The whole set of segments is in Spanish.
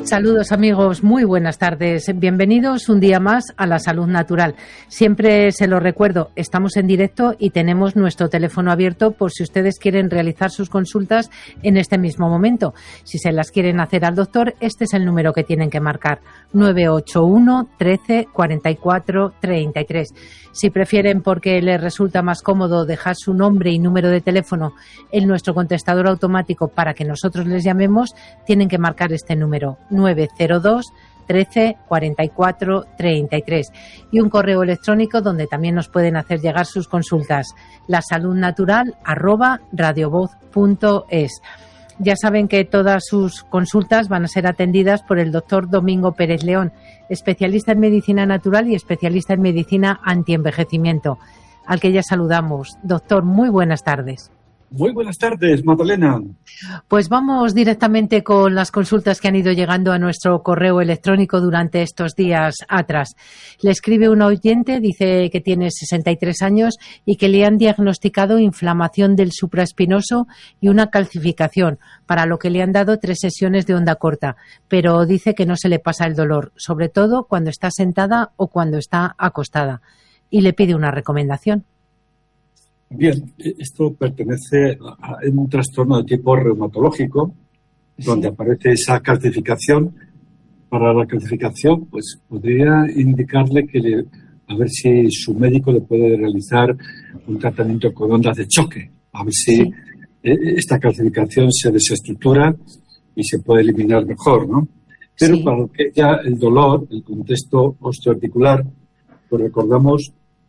Saludos amigos, muy buenas tardes. Bienvenidos un día más a La Salud Natural. Siempre se lo recuerdo, estamos en directo y tenemos nuestro teléfono abierto por si ustedes quieren realizar sus consultas en este mismo momento. Si se las quieren hacer al doctor, este es el número que tienen que marcar, 981 13 44 33. Si prefieren, porque les resulta más cómodo, dejar su nombre y número de teléfono en nuestro contestador automático para que nosotros les llamemos, tienen que marcar este número, 902 13 44 33, y un correo electrónico donde también nos pueden hacer llegar sus consultas, lasaludnatural@radiovoz.es. Ya saben que todas sus consultas van a ser atendidas por el doctor Domingo Pérez León, especialista en medicina natural y especialista en medicina antienvejecimiento, al que ya saludamos. Doctor, muy buenas tardes. Muy buenas tardes, Magdalena. Pues vamos directamente con las consultas que han ido llegando a nuestro correo electrónico durante estos días atrás. Le escribe un oyente, dice que tiene 63 años y que le han diagnosticado inflamación del supraespinoso y una calcificación, para lo que le han dado 3 sesiones de onda corta, pero dice que no se le pasa el dolor, sobre todo cuando está sentada o cuando está acostada, y le pide una recomendación. Bien, esto pertenece a un trastorno de tipo reumatológico, donde aparece esa calcificación. Para la calcificación, pues podría indicarle que a ver si su médico le puede realizar un tratamiento con ondas de choque, a ver si esta calcificación se desestructura y se puede eliminar mejor, ¿no? Pero para lo que ya el dolor, el contexto osteoarticular, pues recordamos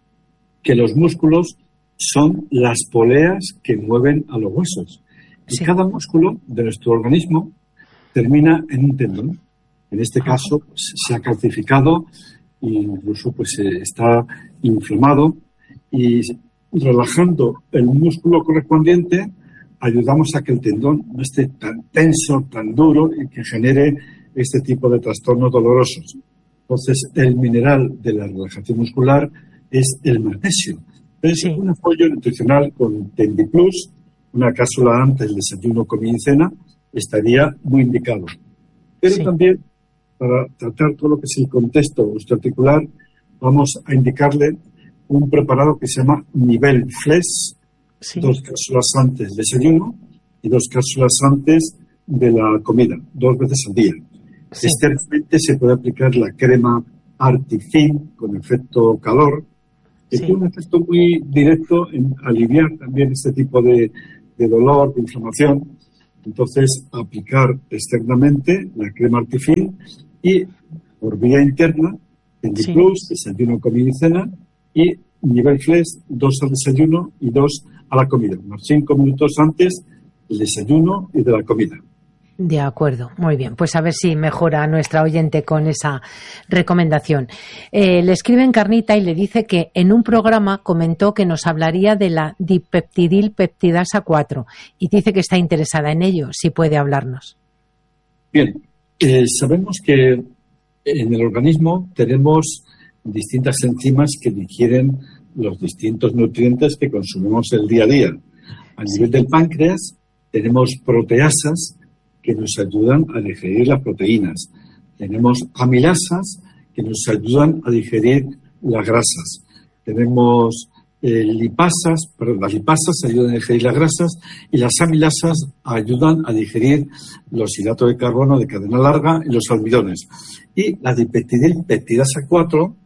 que los músculos son las poleas que mueven a los huesos. Y cada músculo de nuestro organismo termina en un tendón. En este caso, se ha calcificado e incluso pues está inflamado, y relajando el músculo correspondiente ayudamos a que el tendón no esté tan tenso, tan duro, y que genere este tipo de trastornos dolorosos. Entonces, el mineral de la relajación muscular es el magnesio. Es un apoyo nutricional con Tendiplus, una cápsula antes del desayuno, comida y cena, estaría muy indicado. Pero también, para tratar todo lo que es el contexto osteoarticular, vamos a indicarle un preparado que se llama Nivel Flex, 2 cápsulas antes del desayuno y 2 cápsulas antes de la comida, 2 veces al día. Externamente se puede aplicar la crema Artifin con efecto calor, que tiene un efecto muy directo en aliviar también este tipo de dolor, de inflamación. Entonces, aplicar externamente la crema Artifin y por vía interna, Tendiplus, desayuno, comida y cena, y Nivel Flex, 2 al desayuno y 2 a la comida, unos 5 minutos antes del desayuno y de la comida. De acuerdo, muy bien. Pues a ver si mejora nuestra oyente con esa recomendación. Le escribe Encarnita y le dice que en un programa comentó que nos hablaría de la dipeptidilpeptidasa 4 y dice que está interesada en ello, si puede hablarnos. Bien, sabemos que en el organismo tenemos distintas enzimas que digieren los distintos nutrientes que consumimos el día a día. A nivel del páncreas tenemos proteasas que nos ayudan a digerir las proteínas. Tenemos amilasas que nos ayudan a digerir las grasas. Tenemos lipasas, perdón, las lipasas ayudan a digerir las grasas, y las amilasas ayudan a digerir los hidratos de carbono de cadena larga y los almidones. Y la dipeptidilpeptidasa 4,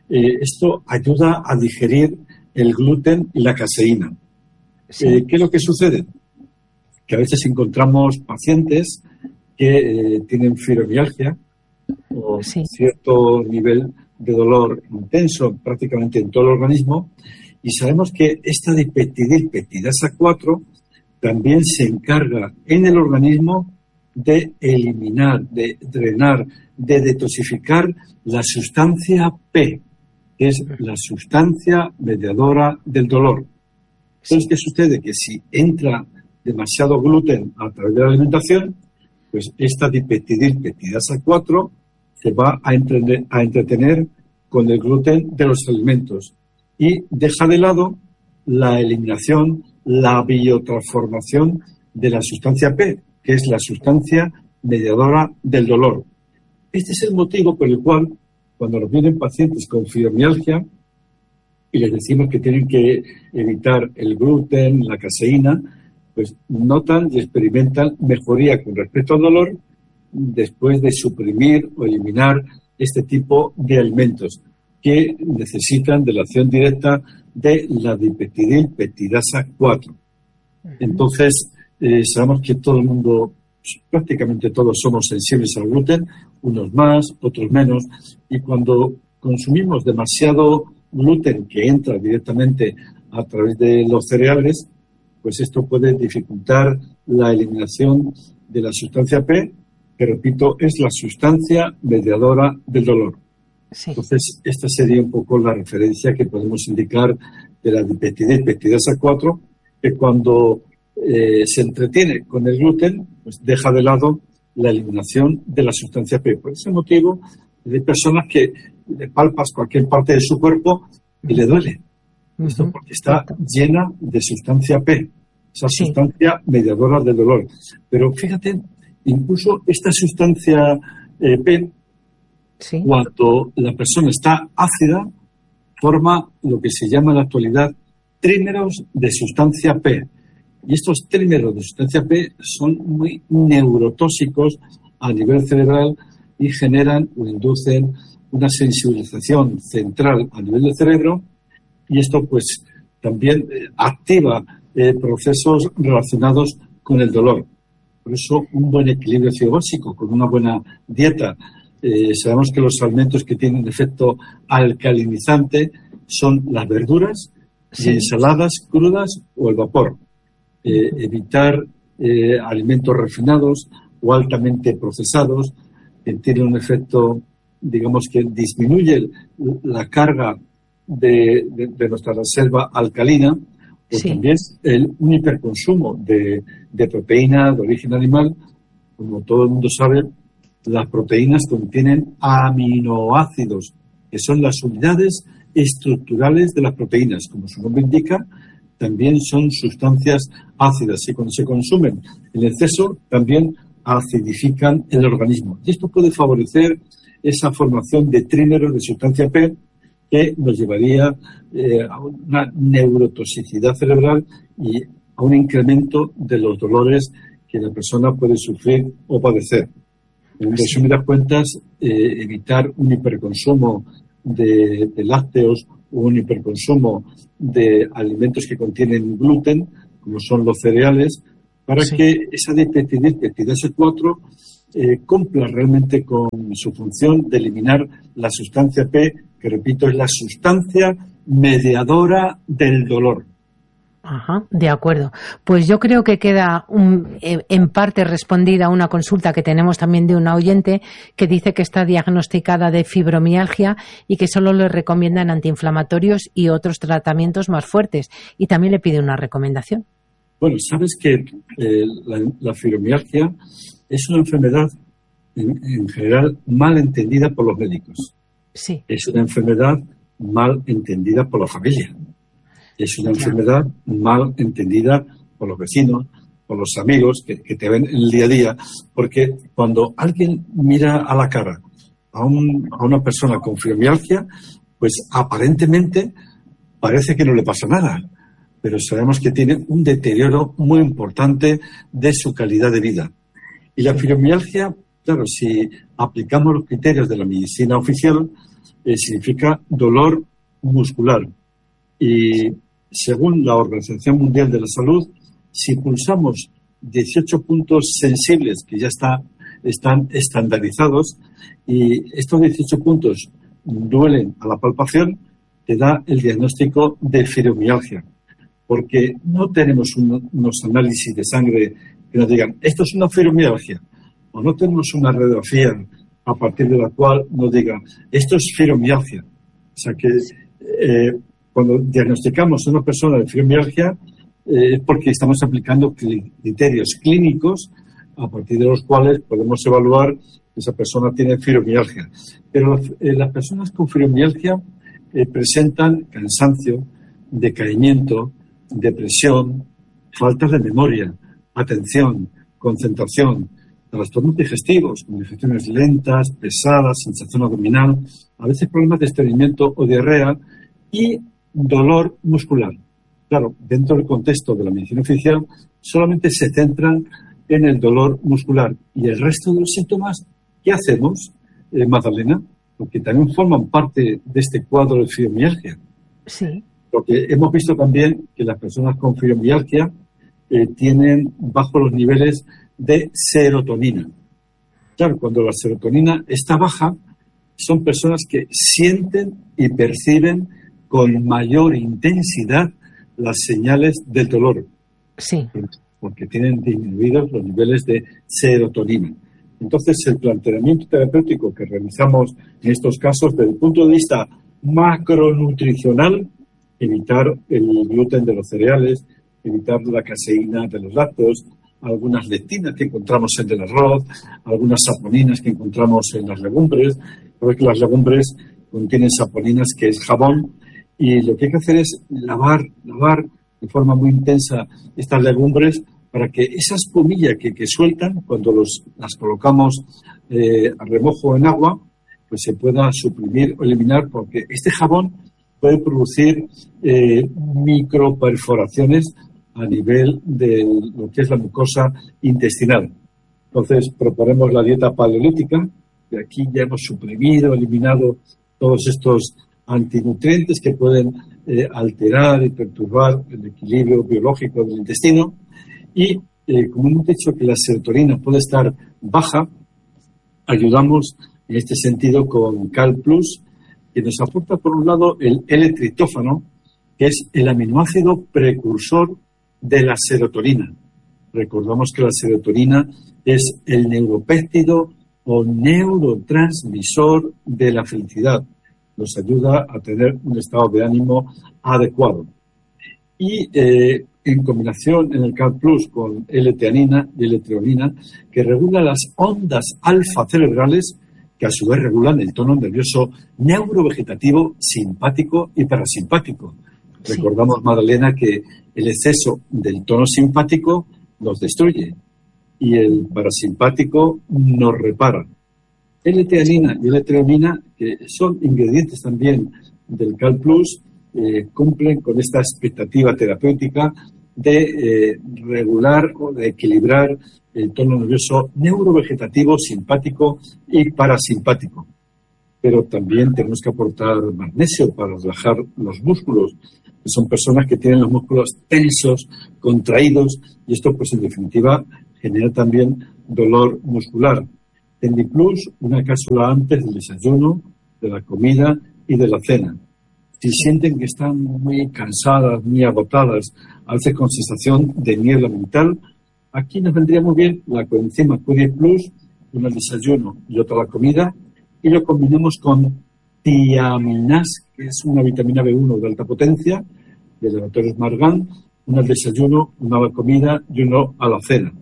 esto ayuda a digerir el gluten y la caseína. ¿Qué es lo que sucede? Que a veces encontramos pacientes que tienen fibromialgia o cierto nivel de dolor intenso prácticamente en todo el organismo, y sabemos que esta dipeptidilpeptidasa 4 también se encarga en el organismo de eliminar, de drenar, de detoxificar la sustancia P, que es la sustancia mediadora del dolor. Entonces, ¿qué sucede? Que si entra demasiado gluten a través de la alimentación, pues esta dipeptidilpeptidasa 4 se va a entretener con el gluten de los alimentos y deja de lado la eliminación, la biotransformación de la sustancia P, que es la sustancia mediadora del dolor. Este es el motivo por el cual, cuando nos vienen pacientes con fibromialgia y les decimos que tienen que evitar el gluten, la caseína, pues notan y experimentan mejoría con respecto al dolor después de suprimir o eliminar este tipo de alimentos que necesitan de la acción directa de la dipeptidilpeptidasa 4. Entonces, sabemos que todo el mundo, prácticamente todos somos sensibles al gluten, unos más, otros menos, y cuando consumimos demasiado gluten que entra directamente a través de los cereales, pues esto puede dificultar la eliminación de la sustancia P, que repito, es la sustancia mediadora del dolor. Sí. Entonces, esta sería un poco la referencia que podemos indicar de la dipeptidasa 4, que cuando se entretiene con el gluten, pues deja de lado la eliminación de la sustancia P. Por ese motivo, hay personas que le palpas cualquier parte de su cuerpo y le duele. Esto porque está llena de sustancia P, esa sustancia mediadora del dolor. Pero fíjate, incluso esta sustancia P, cuando la persona está ácida, forma lo que se llama en la actualidad trímeros de sustancia P. Y estos trímeros de sustancia P son muy neurotóxicos a nivel cerebral y generan o inducen una sensibilización central a nivel del cerebro, y esto pues también activa procesos relacionados con el dolor. Por eso un buen equilibrio fisiológico con una buena dieta. Sabemos que los alimentos que tienen efecto alcalinizante son las verduras, y ensaladas crudas o el vapor. Evitar alimentos refinados o altamente procesados, que tienen un efecto, digamos, que disminuye la carga de nuestra reserva alcalina, o también un hiperconsumo de proteína de origen animal. Como todo el mundo sabe, las proteínas contienen aminoácidos, que son las unidades estructurales de las proteínas. Como su nombre indica, también son sustancias ácidas y cuando se consumen en exceso también acidifican el organismo. Y esto puede favorecer esa formación de trímeros de sustancia P que nos llevaría a una neurotoxicidad cerebral y a un incremento de los dolores que la persona puede sufrir o padecer. En resumidas cuentas, evitar un hiperconsumo de lácteos o un hiperconsumo de alimentos que contienen gluten, como son los cereales, para que esa dipeptidasa 4 cumpla realmente con su función de eliminar la sustancia P, que repito, es la sustancia mediadora del dolor. Ajá, de acuerdo. Pues yo creo que queda en parte respondida una consulta que tenemos también de una oyente que dice que está diagnosticada de fibromialgia y que solo le recomiendan antiinflamatorios y otros tratamientos más fuertes. Y también le pide una recomendación. Bueno, sabes que la fibromialgia es una enfermedad en general mal entendida por los médicos. Sí. Es una enfermedad mal entendida por la familia. Es una enfermedad mal entendida por los vecinos, por los amigos que te ven en el día a día, porque cuando alguien mira a la cara a una persona con fibromialgia, pues aparentemente parece que no le pasa nada, pero sabemos que tiene un deterioro muy importante de su calidad de vida. Y la fibromialgia, claro, si aplicamos los criterios de la medicina oficial, significa dolor muscular. Y según la Organización Mundial de la Salud, si pulsamos 18 puntos sensibles que ya están estandarizados y estos 18 puntos duelen a la palpación, te da el diagnóstico de fibromialgia. Porque no tenemos unos análisis de sangre que nos digan, esto es una fibromialgia, o no tenemos una radiografía a partir de la cual nos diga, esto es fibromialgia. O sea que cuando diagnosticamos a una persona de fibromialgia es porque estamos aplicando criterios clínicos a partir de los cuales podemos evaluar que esa persona tiene fibromialgia. Pero las personas con fibromialgia presentan cansancio, decaimiento, depresión, falta de memoria, atención, concentración, trastornos digestivos, como digestiones lentas, pesadas, sensación abdominal, a veces problemas de estreñimiento o diarrea y dolor muscular. Claro, dentro del contexto de la medicina oficial solamente se centran en el dolor muscular y el resto de los síntomas, ¿qué hacemos, Magdalena? Porque también forman parte de este cuadro de fibromialgia. Sí. Porque hemos visto también que las personas con fibromialgia tienen bajos los niveles de serotonina. Claro, cuando la serotonina está baja, son personas que sienten y perciben con mayor intensidad las señales del dolor. Sí. Porque tienen disminuidos los niveles de serotonina. Entonces, el planteamiento terapéutico que realizamos en estos casos, desde el punto de vista macronutricional, evitar el gluten de los cereales, evitar la caseína de los lácteos, algunas lectinas que encontramos en el arroz, algunas saponinas que encontramos en las legumbres, porque las legumbres contienen saponinas, que es jabón, y lo que hay que hacer es lavar de forma muy intensa estas legumbres para que esa espumilla que sueltan cuando las colocamos a remojo en agua, pues se pueda suprimir o eliminar, porque este jabón puede producir microperforaciones a nivel de lo que es la mucosa intestinal. Entonces, proponemos la dieta paleolítica, y aquí ya hemos suprimido, eliminado todos estos antinutrientes que pueden alterar y perturbar el equilibrio biológico del intestino. Y, como hemos dicho que la serotonina puede estar baja, ayudamos en este sentido con Cal Plus, que nos aporta, por un lado, el L-triptófano, que es el aminoácido precursor de la serotonina. Recordamos que la serotonina es el neuropéptido o neurotransmisor de la felicidad. Nos ayuda a tener un estado de ánimo adecuado. Y en combinación en el Cal Plus con L-teanina y L-treonina, que regula las ondas alfa cerebrales, que a su vez regulan el tono nervioso neurovegetativo, simpático y parasimpático. Sí. Recordamos, Magdalena, que el exceso del tono simpático nos destruye y el parasimpático nos repara. L-teanina y L-treonina, que son ingredientes también del Cal Plus, cumplen con esta expectativa terapéutica de regular o de equilibrar el tono nervioso neurovegetativo, simpático y parasimpático. Pero también tenemos que aportar magnesio para relajar los músculos, que son personas que tienen los músculos tensos, contraídos, y esto, pues en definitiva, genera también dolor muscular. Tendiplus, una cápsula antes del desayuno, de la comida y de la cena. Si sienten que están muy cansadas, muy agotadas, a veces con sensación de niebla mental, aquí nos vendría muy bien la coenzima Q10 Plus, una al desayuno y otra a la comida, y lo combinamos con tiaminas, que es una vitamina B1 de alta potencia, del laboratorio Margan, una al desayuno, una a la comida y uno a la cena.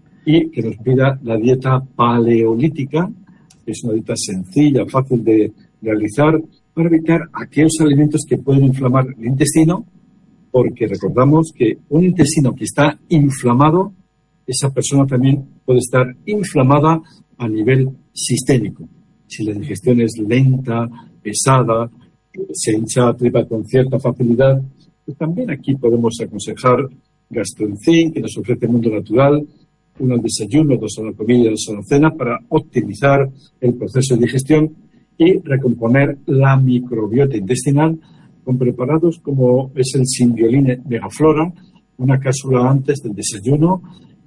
Y que nos pida la dieta paleolítica, que es una dieta sencilla, fácil de realizar, para evitar aquellos alimentos que pueden inflamar el intestino, porque recordamos que un intestino que está inflamado, esa persona también puede estar inflamada a nivel sistémico. Si la digestión es lenta, pesada, se hincha la tripa con cierta facilidad, pues también aquí podemos aconsejar Gastroenzim, que nos ofrece el mundo natural, uno al desayuno, dos a la comida y dos a la cena, para optimizar el proceso de digestión y recomponer la microbiota intestinal con preparados como es el Symbioline Megaflora, una cápsula antes del desayuno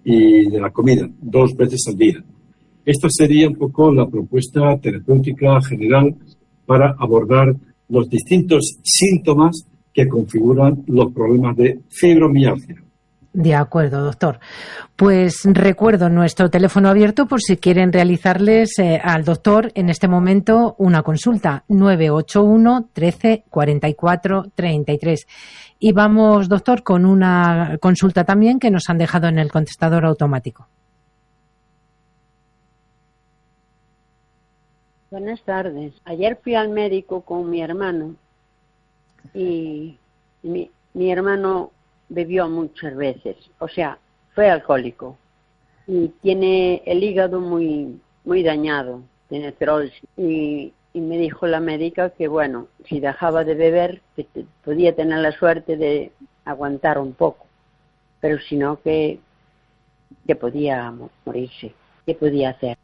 y de la comida, 2 veces al día. Esta sería un poco la propuesta terapéutica general para abordar los distintos síntomas que configuran los problemas de fibromialgia. De acuerdo, doctor. Pues recuerdo nuestro teléfono abierto por si quieren realizarles al doctor en este momento una consulta, 981 13 44 33. Y vamos, doctor, con una consulta también que nos han dejado en el contestador automático. Buenas tardes. Ayer fui al médico con mi hermano y mi hermano bebió muchas veces, o sea, fue alcohólico. y tiene el hígado muy dañado, tiene cirrosis. Y me dijo la médica que, bueno, si dejaba de beber, que podía tener la suerte de aguantar un poco, pero si no, que podía morirse. ¿Qué podía hacer?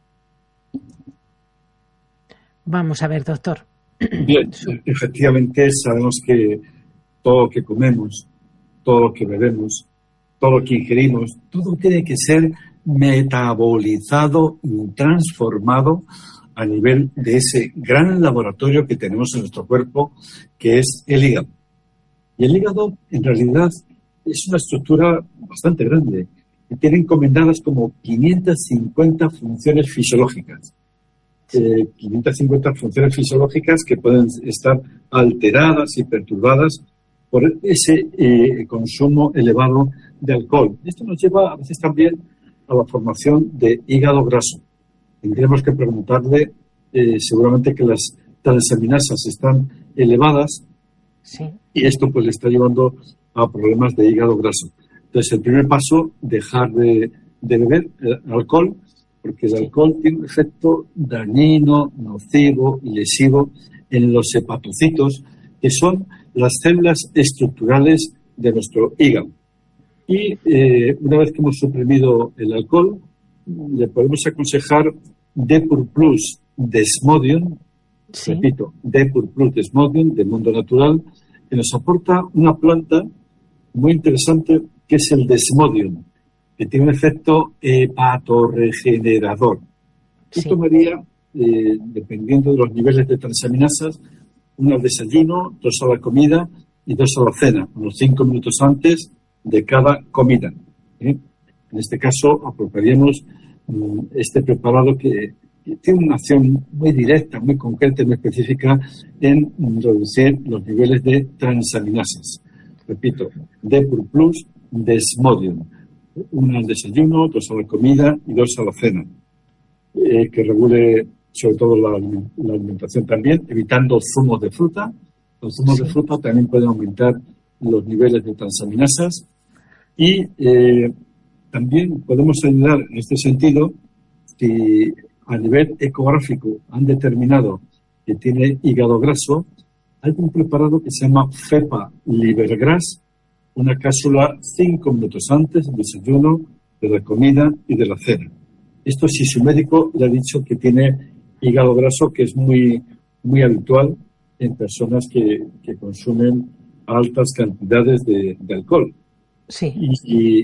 Vamos a ver, doctor. Bien, efectivamente sabemos que todo lo que comemos, todo lo que bebemos, todo lo que ingerimos, todo tiene que ser metabolizado y transformado a nivel de ese gran laboratorio que tenemos en nuestro cuerpo, que es el hígado. Y el hígado, en realidad, es una estructura bastante grande y tiene encomendadas como 550 funciones fisiológicas. 550 funciones fisiológicas que pueden estar alteradas y perturbadas por ese consumo elevado de alcohol. Esto nos lleva a veces también a la formación de hígado graso. Tendríamos que preguntarle, seguramente que las transaminasas están elevadas, sí, y esto pues le está llevando a problemas de hígado graso. Entonces, el primer paso, dejar de beber alcohol, porque el alcohol tiene un efecto dañino, nocivo y lesivo en los hepatocitos, que son las células estructurales de nuestro hígado. Y una vez que hemos suprimido el alcohol, le podemos aconsejar Depur Plus Desmodium, sí, repito, Depur Plus Desmodium del mundo natural, que nos aporta una planta muy interesante que es el Desmodium, que tiene un efecto hepatoregenerador. Sí. Yo tomaría, dependiendo de los niveles de transaminasas, uno al desayuno, 2 a la comida y 2 a la cena, unos 5 minutos antes de cada comida. En este caso, apropiaríamos este preparado que tiene una acción muy directa, muy concreta y muy específica en reducir los niveles de transaminasas. Repito, Depur Plus Desmodium. 1 al desayuno, 2 a la comida y 2 a la cena. Que regule sobre todo la alimentación también, evitando zumos de fruta. Los zumos de fruta también pueden aumentar los niveles de transaminasas. Y también podemos ayudar en este sentido si a nivel ecográfico han determinado que tiene hígado graso, hay un preparado que se llama FEPA Libergras, una cápsula 5 minutos antes del desayuno, de la comida y de la cena. Esto si su médico le ha dicho que tiene hígado graso, que es muy, muy habitual en personas que consumen altas cantidades de alcohol. Sí. Y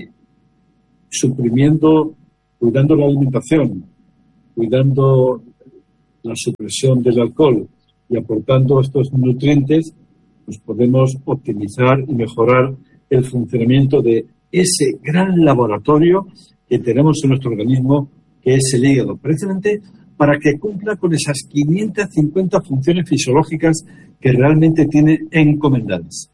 suprimiendo, cuidando la alimentación, cuidando la supresión del alcohol y aportando estos nutrientes, pues podemos optimizar y mejorar el funcionamiento de ese gran laboratorio que tenemos en nuestro organismo, que es el hígado, precisamente para que cumpla con esas 550 funciones fisiológicas que realmente tiene encomendadas.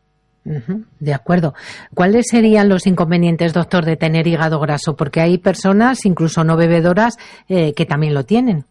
De acuerdo. ¿Cuáles serían los inconvenientes, doctor, de tener hígado graso? Porque hay personas, incluso no bebedoras, que también lo tienen.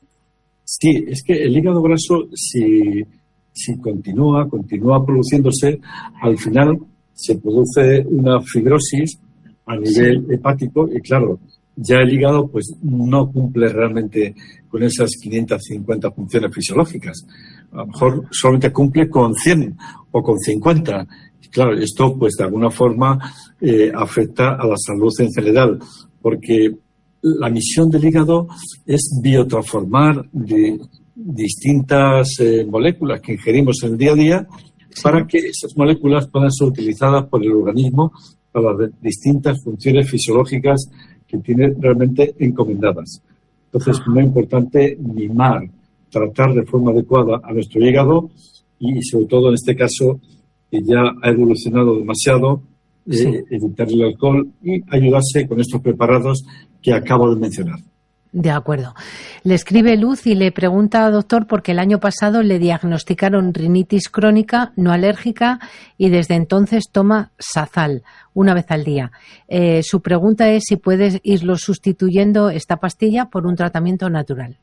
Sí, es que el hígado graso, si continúa produciéndose, al final se produce una fibrosis a nivel hepático y, claro, ya el hígado pues no cumple realmente con esas 550 funciones fisiológicas. A lo mejor solamente cumple con 100 o con 50. Y claro, esto pues de alguna forma afecta a la salud en general, porque la misión del hígado es biotransformar de distintas moléculas que ingerimos en el día a día para que esas moléculas puedan ser utilizadas por el organismo para las distintas funciones fisiológicas que tiene realmente encomendadas. Entonces, es muy importante mimar, tratar de forma adecuada a nuestro hígado y, sobre todo en este caso, que ya ha evolucionado demasiado, evitar el alcohol y ayudarse con estos preparados que acabo de mencionar. De acuerdo. Le escribe Luz y le pregunta, doctor, porque el año pasado le diagnosticaron rinitis crónica no alérgica y desde entonces toma Sazal una vez al día. Su pregunta es si puedes irlo sustituyendo esta pastilla por un tratamiento natural.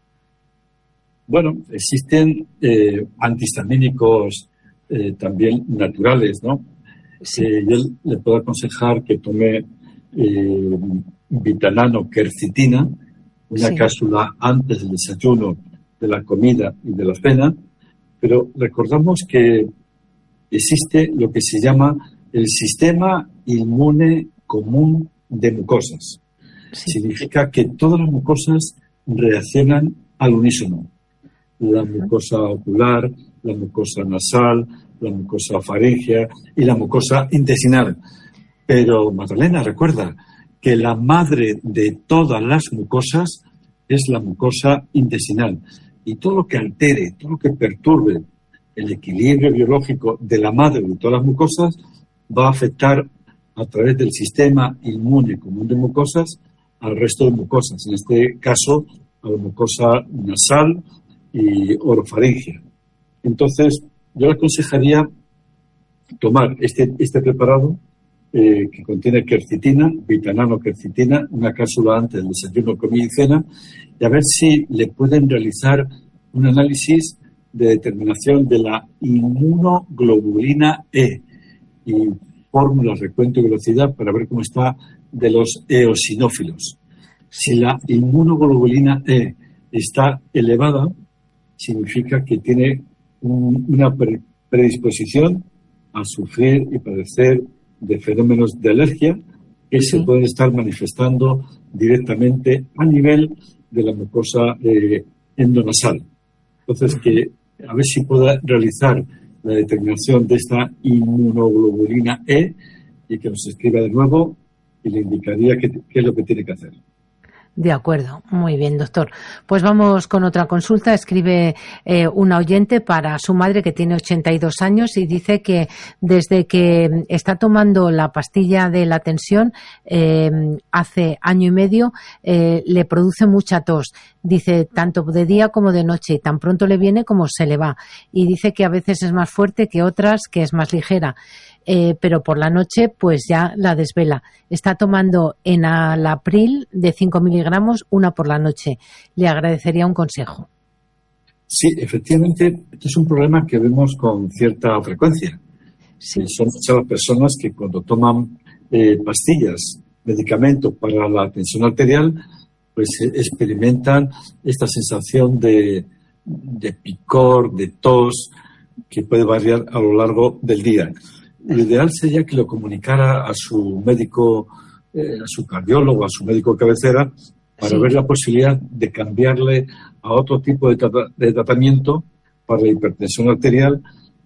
Bueno, existen antihistamínicos también naturales, ¿no? Sí. Yo le puedo aconsejar que tome vitananoquercitina, una cápsula antes del desayuno, de la comida y de la cena, pero recordamos que existe lo que se llama el sistema inmune común de mucosas. Significa que todas las mucosas reaccionan al unísono. La mucosa ocular, la mucosa nasal, la mucosa faríngea y la mucosa intestinal. Pero, Magdalena, recuerda que la madre de todas las mucosas es la mucosa intestinal. Y todo lo que altere, todo lo que perturbe el equilibrio biológico de la madre de todas las mucosas va a afectar a través del sistema inmune común de mucosas al resto de mucosas, en este caso a la mucosa nasal y orofaringea. Entonces, yo le aconsejaría tomar este preparado que contiene quercitina, vitananoquercitina, una cápsula antes del desayuno, comida y cena, y a ver si le pueden realizar un análisis de determinación de la inmunoglobulina E y fórmulas, recuento y velocidad para ver cómo está de los eosinófilos. Si la inmunoglobulina E está elevada, significa que tiene una predisposición a sufrir y padecer de fenómenos de alergia que se pueden estar manifestando directamente a nivel de la mucosa endonasal. Entonces, que a ver si pueda realizar la determinación de esta inmunoglobulina E y que nos escriba de nuevo y le indicaría qué es lo que tiene que hacer. De acuerdo, muy bien, doctor. Pues vamos con otra consulta. Escribe una oyente para su madre que tiene 82 años y dice que desde que está tomando la pastilla de la tensión hace año y medio le produce mucha tos. Dice tanto de día como de noche y tan pronto le viene como se le va. Y dice que a veces es más fuerte que otras, que es más ligera. Pero por la noche pues ya la desvela. Está tomando enalapril de 5 miligramos, una por la noche. Le agradecería un consejo. Sí, efectivamente, este es un problema que vemos con cierta frecuencia. Sí. Son muchas las personas que cuando toman pastillas, medicamentos para la tensión arterial, pues experimentan esta sensación de picor, de tos, que puede variar a lo largo del día. Lo ideal sería que lo comunicara a su médico, a su cardiólogo, a su médico cabecera, para ver la posibilidad de cambiarle a otro tipo de tratamiento para la hipertensión arterial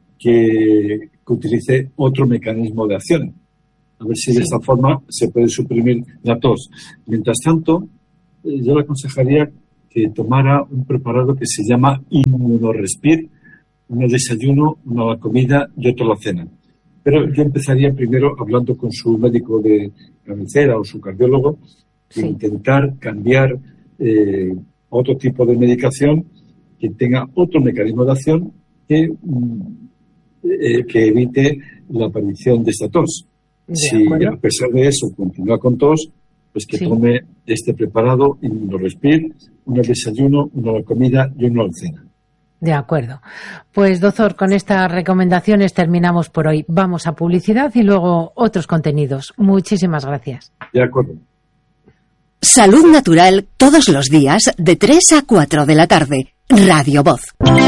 que utilice otro mecanismo de acción. A ver si de esta forma se puede suprimir la tos. Mientras tanto, yo le aconsejaría que tomara un preparado que se llama Immunorespir, uno al desayuno, uno a la comida y otro a la cena. Pero yo empezaría primero hablando con su médico de cabecera o su cardiólogo e intentar cambiar otro tipo de medicación que tenga otro mecanismo de acción que evite la aparición de esta tos. Si a pesar de eso continúa con tos, pues que tome este preparado Immunorespir, uno al desayuno, uno a la comida y uno a la cena. De acuerdo. Pues, doctor, con estas recomendaciones terminamos por hoy. Vamos a publicidad y luego otros contenidos. Muchísimas gracias. De acuerdo. Salud Natural todos los días de 3 a 4 de la tarde. Radio Voz.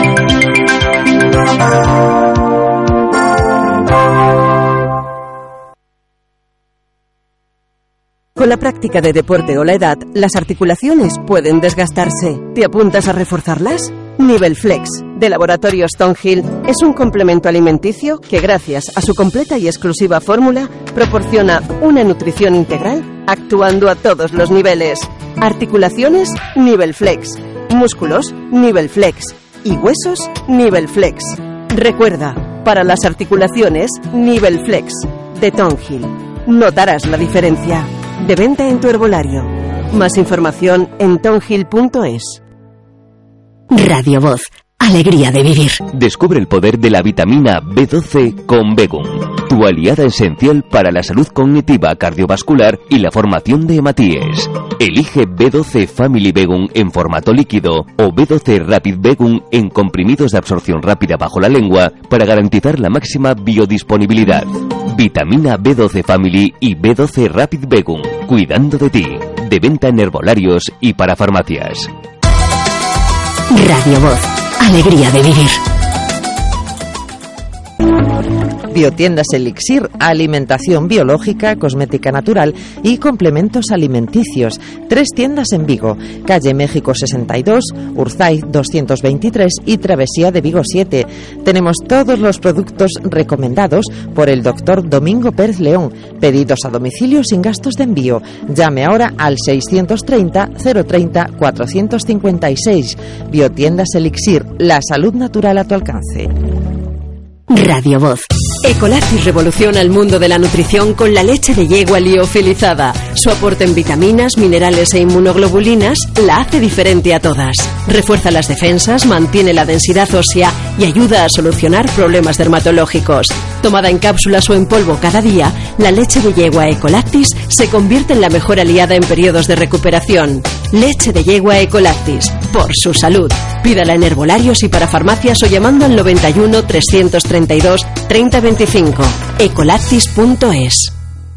Con la práctica de deporte o la edad, las articulaciones pueden desgastarse. ¿Te apuntas a reforzarlas? Nivel Flex, de Laboratorios Thornhill, es un complemento alimenticio que, gracias a su completa y exclusiva fórmula, proporciona una nutrición integral actuando a todos los niveles. Articulaciones, Nivel Flex. Músculos, Nivel Flex. Y huesos, Nivel Flex. Recuerda, para las articulaciones, Nivel Flex, de Thornhill. Notarás la diferencia. De venta en tu herbolario. Más información en thornhill.es. Radio Voz. Alegría de vivir. Descubre el poder de la vitamina B12 con Begum, tu aliada esencial para la salud cognitiva, cardiovascular y la formación de hematíes. Elige B12 Family Begum en formato líquido o B12 Rapid Begum en comprimidos de absorción rápida bajo la lengua para garantizar la máxima biodisponibilidad. Vitamina B12 Family y B12 Rapid Vegan. Cuidando de ti. De venta en herbolarios y para farmacias. Radio Voz. Alegría de vivir. Biotiendas Elixir, alimentación biológica, cosmética natural y complementos alimenticios. 3 tiendas en Vigo, calle México 62, Urzaiz 223 y Travesía de Vigo 7. Tenemos todos los productos recomendados por el doctor Domingo Pérez León. Pedidos a domicilio sin gastos de envío. Llame ahora al 630 030 456. Biotiendas Elixir, la salud natural a tu alcance. Radio Voz. Ecolactis revoluciona el mundo de la nutrición con la leche de yegua liofilizada. Su aporte en vitaminas, minerales e inmunoglobulinas la hace diferente a todas. Refuerza las defensas, mantiene la densidad ósea y ayuda a solucionar problemas dermatológicos. Tomada en cápsulas o en polvo cada día, la leche de yegua Ecolactis se convierte en la mejor aliada en periodos de recuperación. Leche de yegua Ecolactis, por su salud. Pídala en herbolarios y para farmacias o llamando al 91 332 3025. Ecolactis.es.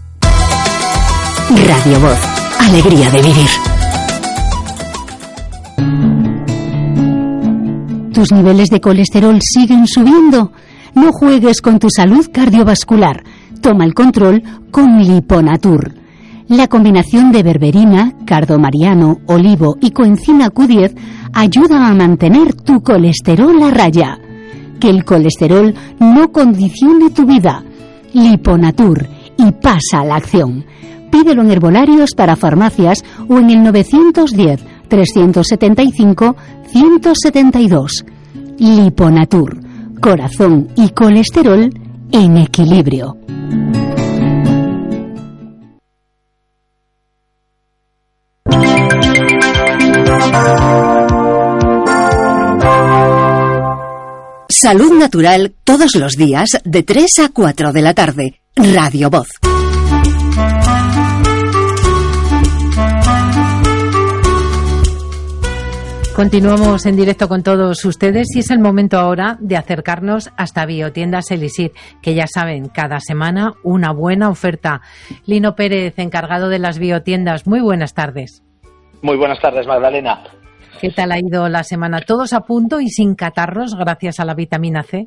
Radio Voz. Alegría de vivir. ¿Tus niveles de colesterol siguen subiendo? No juegues con tu salud cardiovascular. Toma el control con Liponatur. La combinación de berberina, cardomariano, olivo y coenzima Q10 ayuda a mantener tu colesterol a raya. Que el colesterol no condicione tu vida. Liponatur, y pasa a la acción. Pídelo en herbolarios para farmacias o en el 910 375 172. Liponatur, corazón y colesterol en equilibrio. Salud natural todos los días de 3 a 4 de la tarde. Radio Voz. Continuamos en directo con todos ustedes y es el momento ahora de acercarnos hasta Biotiendas Elixir, que ya saben, cada semana una buena oferta. Lino Pérez, encargado de las biotiendas, muy buenas tardes. Muy buenas tardes, Magdalena. ¿Qué tal ha ido la semana? ¿Todos a punto y sin catarros gracias a la vitamina C?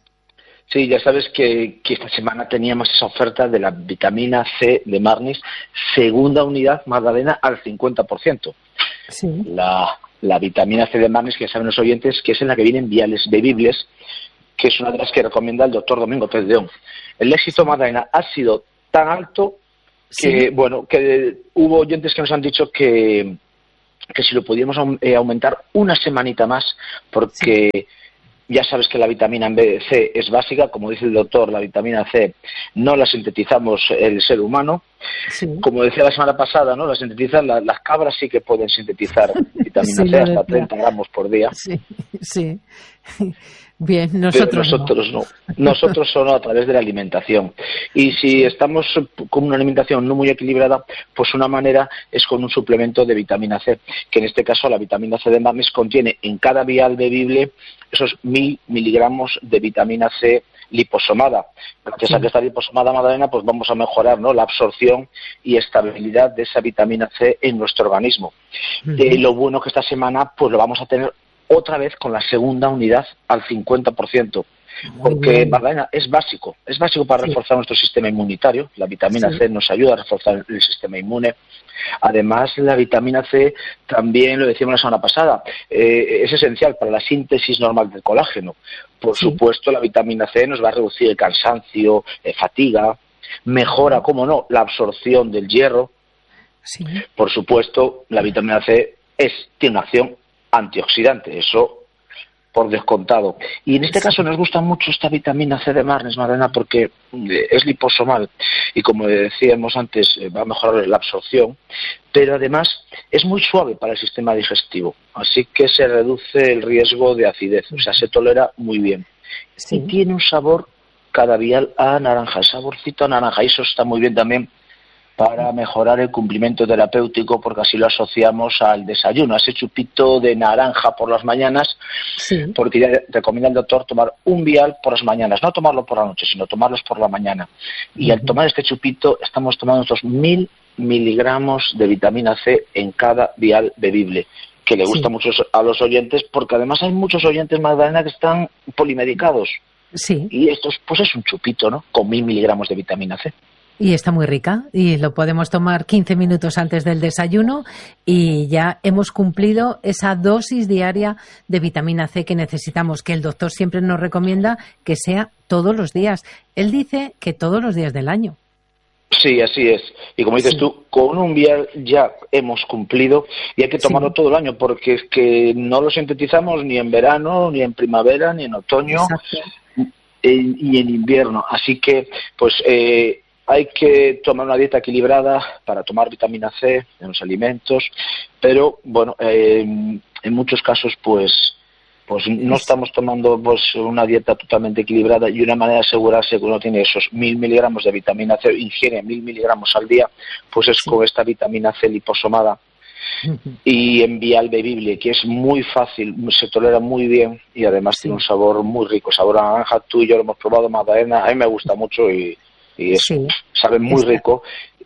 Sí, ya sabes que esta semana teníamos esa oferta de la vitamina C de Marnis, segunda unidad, Magdalena, al 50%. Sí. La vitamina C de Marnis, que ya saben los oyentes, que es en la que vienen viales bebibles, que es una de las que recomienda el doctor Domingo Pérez León. El éxito, Magdalena, ha sido tan alto que, bueno, que hubo oyentes que nos han dicho que si lo podíamos aumentar una semanita más, porque ya sabes que la vitamina C es básica, como dice el doctor, la vitamina C no la sintetizamos el ser humano. Sí. Como decía la semana pasada, ¿no? La sintetizan las cabras, sí que pueden sintetizar vitamina C hasta 30 gramos por día. Sí, sí. Bien, nosotros no. Nosotros solo a través de la alimentación. Y si estamos con una alimentación no muy equilibrada, pues una manera es con un suplemento de vitamina C, que en este caso la vitamina C de Marnis contiene en cada vial bebible esos 1000 miligramos de vitamina C liposomada. Gracias a que está liposomada, Magdalena, pues vamos a mejorar, ¿no?, la absorción y estabilidad de esa vitamina C en nuestro organismo. Lo bueno que esta semana pues lo vamos a tener otra vez con la segunda unidad al 50%, porque, Magdalena, es básico para reforzar nuestro sistema inmunitario. La vitamina C nos ayuda a reforzar el sistema inmune. Además, la vitamina C también, lo decíamos la semana pasada, es esencial para la síntesis normal del colágeno. Por supuesto, la vitamina C nos va a reducir el cansancio, fatiga, mejora, cómo no, la absorción del hierro. Sí. Por supuesto, la vitamina C tiene una acción antioxidante, eso por descontado. Y en este caso nos gusta mucho esta vitamina C de Marnis, Magdalena, porque es liposomal y, como decíamos antes, va a mejorar la absorción, pero además es muy suave para el sistema digestivo, así que se reduce el riesgo de acidez, o sea, se tolera muy bien. Sí. Y tiene un sabor cada vial a naranja, saborcito a naranja, y eso está muy bien también para mejorar el cumplimiento terapéutico, porque así lo asociamos al desayuno, a ese chupito de naranja por las mañanas, porque ya recomienda el doctor tomar un vial por las mañanas, no tomarlo por la noche, sino tomarlos por la mañana. Y al tomar este chupito estamos tomando estos 1000 miligramos de vitamina C en cada vial bebible, que le gusta mucho a los oyentes, porque además hay muchos oyentes, Magdalena, que están polimedicados. Sí. Y esto pues es un chupito, ¿no? Con 1000 miligramos de vitamina C. Y está muy rica y lo podemos tomar 15 minutos antes del desayuno y ya hemos cumplido esa dosis diaria de vitamina C que necesitamos, que el doctor siempre nos recomienda que sea todos los días. Él dice que todos los días del año. Sí, así es. Y como dices tú, con un vial ya hemos cumplido y hay que tomarlo todo el año porque es que no lo sintetizamos ni en verano, ni en primavera, ni en otoño, ni en invierno. Así que, pues, hay que tomar una dieta equilibrada para tomar vitamina C en los alimentos, pero, bueno, en muchos casos, pues no estamos tomando pues una dieta totalmente equilibrada y una manera de asegurarse que uno tiene esos 1000 miligramos de vitamina C, ingiere 1000 miligramos al día, pues es con esta vitamina C liposomada y en vial bebible, que es muy fácil, se tolera muy bien y además tiene un sabor muy rico, sabor a naranja. Tú y yo lo hemos probado, Magdalena, a mí me gusta mucho y sabe muy rico.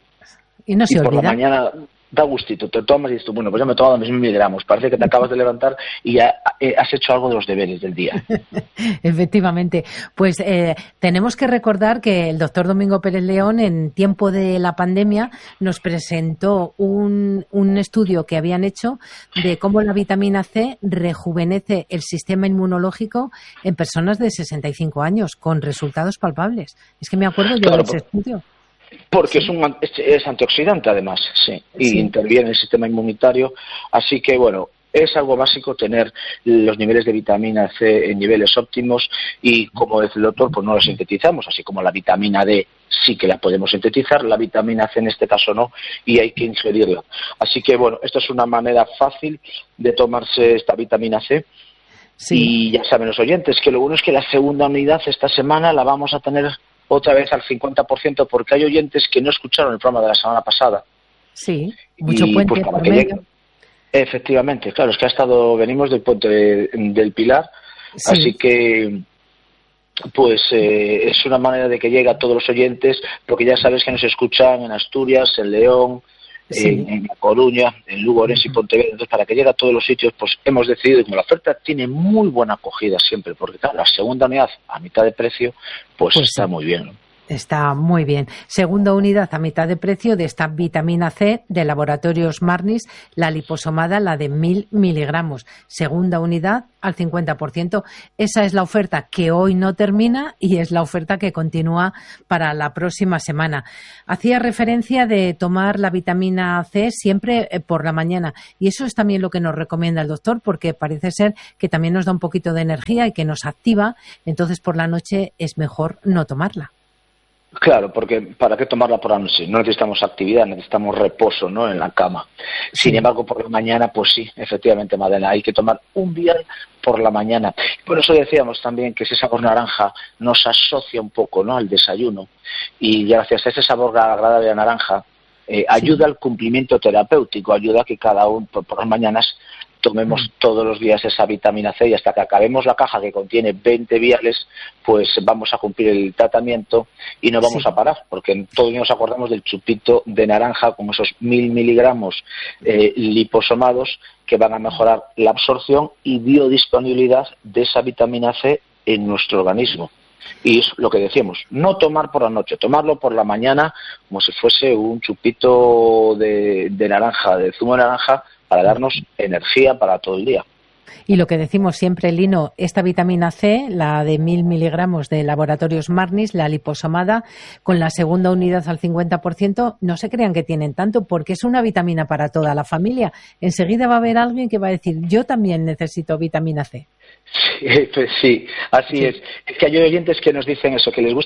Y no se olvida. Por la mañana da gustito, te tomas y dices, bueno, pues ya me he tomado mis 1000 miligramos, parece que te acabas de levantar y ya has hecho algo de los deberes del día. Efectivamente, pues tenemos que recordar que el doctor Domingo Pérez León en tiempo de la pandemia nos presentó un estudio que habían hecho de cómo la vitamina C rejuvenece el sistema inmunológico en personas de 65 años con resultados palpables. Es que me acuerdo yo de ese estudio. Porque es antioxidante además, y interviene en el sistema inmunitario, así que bueno, es algo básico tener los niveles de vitamina C en niveles óptimos y como dice el doctor, pues no lo sintetizamos, así como la vitamina D sí que la podemos sintetizar, la vitamina C en este caso no, y hay que ingerirla. Así que bueno, esta es una manera fácil de tomarse esta vitamina C. Y ya saben los oyentes que lo bueno es que la segunda unidad esta semana la vamos a tener otra vez al 50%, porque hay oyentes que no escucharon el programa de la semana pasada. Sí, mucho puente pues por medio. Efectivamente, claro, es que venimos del puente del Pilar, así que pues es una manera de que llegue a todos los oyentes, porque ya sabes que nos escuchan en Asturias, en León, en La Coruña, en Lugo, Orense y Pontevedra. Entonces, para que llegue a todos los sitios, pues hemos decidido, y como la oferta tiene muy buena acogida siempre, porque claro, la segunda unidad a mitad de precio, pues está muy bien, ¿no? Está muy bien. Segunda unidad a mitad de precio de esta vitamina C de Laboratorios Marnis, la liposomada, la de 1000 miligramos. Segunda unidad al 50%. Esa es la oferta que hoy no termina y es la oferta que continúa para la próxima semana. Hacía referencia de tomar la vitamina C siempre por la mañana y eso es también lo que nos recomienda el doctor, porque parece ser que también nos da un poquito de energía y que nos activa, entonces por la noche es mejor no tomarla. Claro, porque ¿para qué tomarla por la noche? No necesitamos actividad, necesitamos reposo, ¿no?, en la cama. Sin embargo, por la mañana, pues sí, efectivamente, Madela, hay que tomar un vial por la mañana. Por eso decíamos también que ese sabor naranja nos asocia un poco, ¿no?, al desayuno. Y gracias a ese sabor agradable a naranja, ayuda al cumplimiento terapéutico, ayuda a que cada uno por las mañanas tomemos todos los días esa vitamina C y hasta que acabemos la caja que contiene 20 viales, pues vamos a cumplir el tratamiento y no vamos a parar, porque todos nos acordamos del chupito de naranja con esos 1000 miligramos liposomados que van a mejorar la absorción y biodisponibilidad de esa vitamina C en nuestro organismo. Y es lo que decíamos, no tomar por la noche, tomarlo por la mañana como si fuese un chupito de naranja, de zumo de naranja, para darnos energía para todo el día. Y lo que decimos siempre, Lino, esta vitamina C, la de 1000 miligramos de Laboratorios Marnis, la liposomada, con la segunda unidad al 50%, no se crean que tienen tanto, porque es una vitamina para toda la familia. Enseguida va a haber alguien que va a decir, yo también necesito vitamina C. Sí, pues sí, así es. Es que hay oyentes que nos dicen eso, que les gusta